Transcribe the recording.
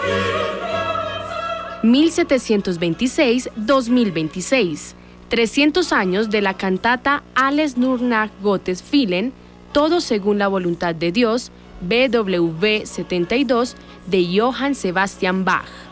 1726-2026, 300 años de la cantata Alles nur nach Gottes Willen, todo según la voluntad de Dios, BWV 72, de Johann Sebastian Bach.